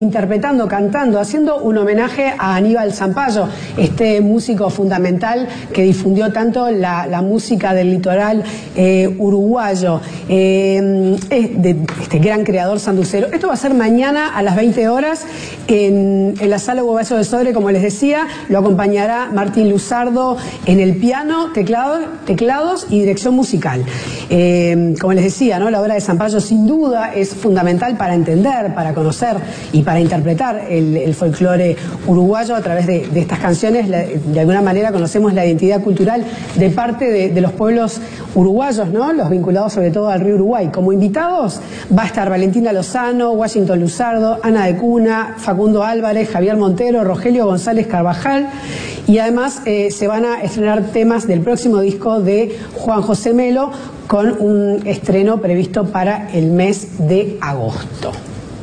interpretando, cantando, haciendo un homenaje a Aníbal Zampayo, este músico fundamental que difundió tanto la música del litoral uruguayo, este gran creador sanducero. Esto va a ser mañana a las 20 horas en la Sala Hugo Basso de Sodre, como les decía. Lo acompañará Martín Luzardo en el piano, teclados y dirección musical. Como les decía, ¿no? La obra de Zampayo sin duda es fundamental para entender, para conocer y para interpretar el folclore uruguayo a través de estas canciones. De alguna manera conocemos la identidad cultural de parte de los pueblos uruguayos, ¿no? Los vinculados sobre todo al río Uruguay. Como invitados va a estar Valentina Lozano, Washington Luzardo, Ana de Cuna, Facundo Álvarez, Javier Montero, Rogelio González Carvajal, y además se van a estrenar temas del próximo disco de Juan José Melo, con un estreno previsto para el mes de agosto.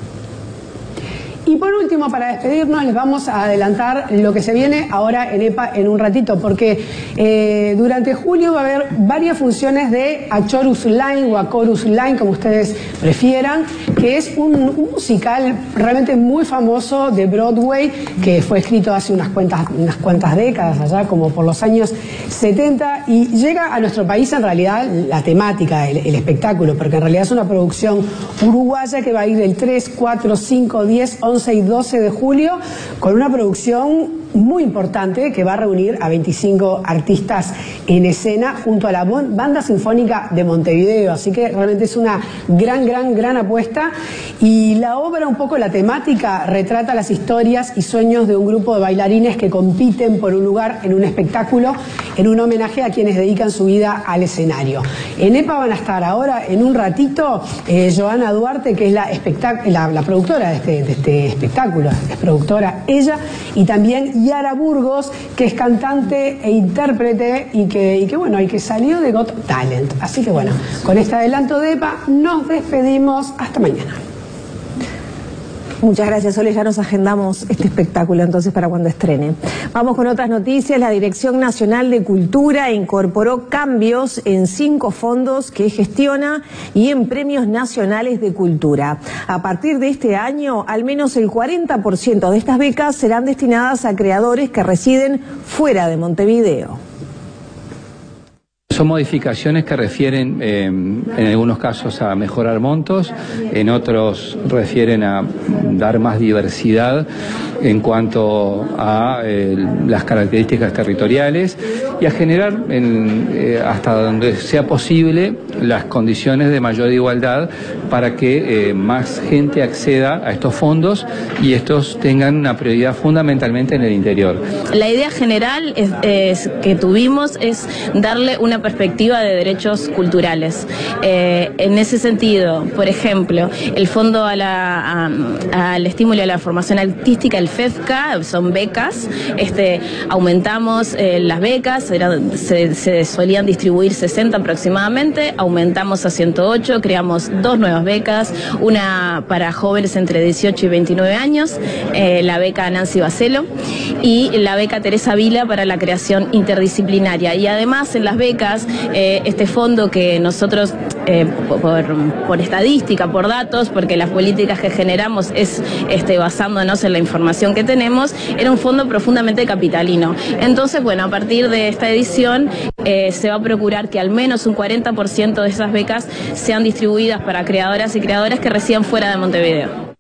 Y por último, para despedirnos, les vamos a adelantar lo que se viene ahora en EPA en un ratito, porque durante julio va a haber varias funciones de A Chorus Line o A Chorus Line, como ustedes prefieran, que es un musical realmente muy famoso de Broadway, que fue escrito hace unas cuantas décadas, allá como por los años 70, y llega a nuestro país en realidad la temática, el espectáculo, porque en realidad es una producción uruguaya que va a ir del 3, 4, 5, 10, 11 y 12 de julio, con una producción muy importante que va a reunir a 25 artistas en escena junto a la Banda Sinfónica de Montevideo, así que realmente es una gran apuesta. Y la obra, un poco la temática, retrata las historias y sueños de un grupo de bailarines que compiten por un lugar en un espectáculo, en un homenaje a quienes dedican su vida al escenario. En EPA van a estar ahora, en un ratito, Joana Duarte, que es la productora de este espectáculo, es productora ella, y también Yara Burgos, que es cantante e intérprete y que salió de Got Talent. Así que bueno, con este adelanto de EPA nos despedimos. Hasta mañana. Muchas gracias, Sole. Ya nos agendamos este espectáculo entonces para cuando estrene. Vamos con otras noticias. La Dirección Nacional de Cultura incorporó cambios en 5 fondos que gestiona y en premios nacionales de cultura. A partir de este año, al menos el 40% de estas becas serán destinadas a creadores que residen fuera de Montevideo. Son modificaciones que refieren en algunos casos a mejorar montos, en otros refieren a dar más diversidad en cuanto a las características territoriales y a generar hasta donde sea posible las condiciones de mayor igualdad para que más gente acceda a estos fondos y estos tengan una prioridad fundamentalmente en el interior. La idea general que tuvimos es darle una perspectiva de derechos culturales. En ese sentido, por ejemplo, el Fondo al Estímulo a la Formación Artística, el FEFCA, son becas. Aumentamos las becas, se solían distribuir 60 aproximadamente, aumentamos a 108, creamos 2 nuevas becas, una para jóvenes entre 18 y 29 años, la beca Nancy Bacelo y la beca Teresa Vila para la creación interdisciplinaria. Y además en las becas, este fondo que nosotros, por estadística, por datos, porque las políticas que generamos es basándonos en la información que tenemos, era un fondo profundamente capitalino. Entonces, bueno, a partir de esta edición se va a procurar que al menos un 40% de esas becas sean distribuidas para creadoras y creadores que residan fuera de Montevideo.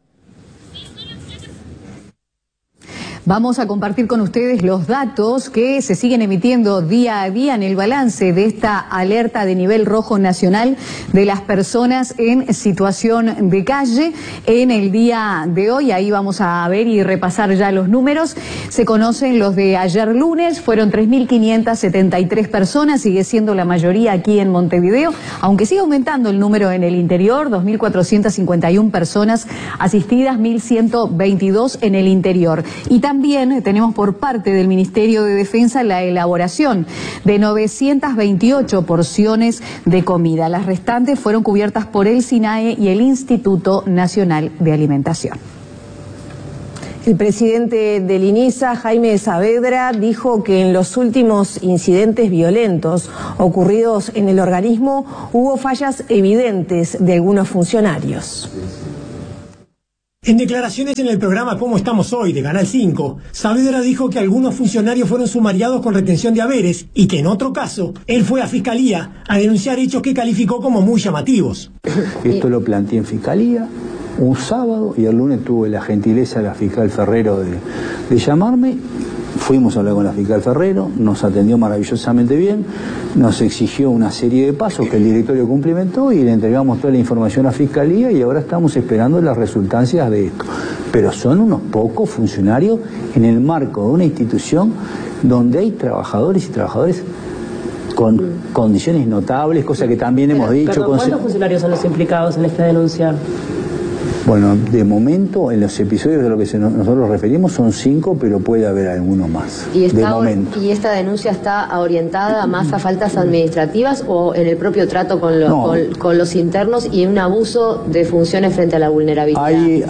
Vamos a compartir con ustedes los datos que se siguen emitiendo día a día en el balance de esta alerta de nivel rojo nacional de las personas en situación de calle en el día de hoy. Ahí vamos a ver y repasar ya los números. Se conocen los de ayer lunes, fueron 3.573 personas, sigue siendo la mayoría aquí en Montevideo, aunque sigue aumentando el número en el interior, 2.451 personas asistidas, 1.122 en el interior. Y también tenemos por parte del Ministerio de Defensa la elaboración de 928 porciones de comida. Las restantes fueron cubiertas por el SINAE y el Instituto Nacional de Alimentación. El presidente del INISA, Jaime Saavedra, dijo que en los últimos incidentes violentos ocurridos en el organismo hubo fallas evidentes de algunos funcionarios. En declaraciones en el programa Cómo estamos hoy de Canal 5, Saavedra dijo que algunos funcionarios fueron sumariados con retención de haberes y que en otro caso, él fue a Fiscalía a denunciar hechos que calificó como muy llamativos. Esto lo planteé en Fiscalía un sábado y el lunes tuve la gentileza de la fiscal Ferrero de llamarme. Fuimos a hablar con la fiscal Ferrero, nos atendió maravillosamente bien, nos exigió una serie de pasos que el directorio cumplimentó y le entregamos toda la información a Fiscalía y ahora estamos esperando las resultancias de esto. Pero son unos pocos funcionarios en el marco de una institución donde hay trabajadores y trabajadores con condiciones notables, cosa que también hemos dicho. ¿Cuántos funcionarios son los implicados en esta denuncia? Bueno, de momento, en los episodios de lo que nosotros referimos son 5, pero puede haber alguno más. ¿Y esta denuncia está orientada más a faltas administrativas o en el propio trato con los internos y en un abuso de funciones frente a la vulnerabilidad?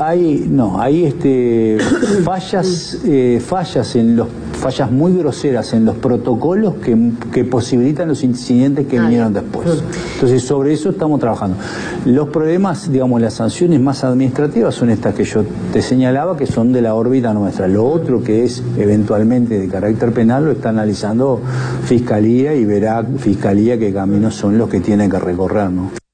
Hay fallas muy groseras en los protocolos que posibilitan los incidentes que vinieron después. Entonces, sobre eso estamos trabajando. Los problemas, digamos, las sanciones más administrativas son estas que yo te señalaba, que son de la órbita nuestra. Lo otro que es eventualmente de carácter penal lo está analizando Fiscalía y verá Fiscalía qué caminos son los que tiene que recorrer, ¿no?